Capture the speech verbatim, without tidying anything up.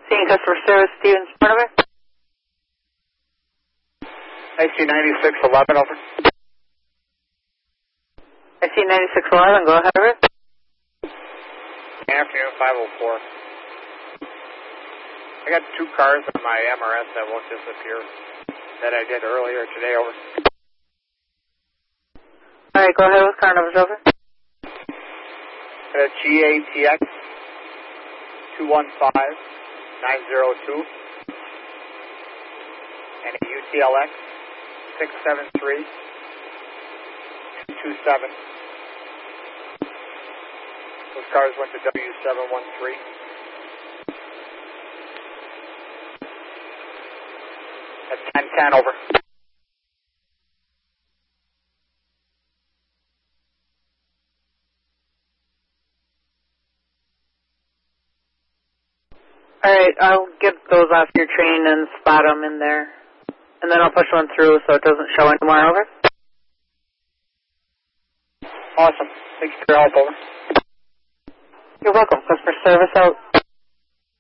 Seeing customer service, Stevens, Pornover. I C ninety-six eleven, over. I C ninety-six eleven, go ahead, over. Afternoon, five oh four. I got two cars on my M R S that won't disappear that I did earlier today, over. All right, go ahead with car numbers, over. A G A T X two one five nine zero two and a U T L X six seven three two two seven. Those cars went to W seven one three. At ten ten, over. All right, I'll get those off your train and spot them in there. And then I'll push one through so it doesn't show anymore, over. Awesome. Thanks for your help, over. You're welcome. Customer service out.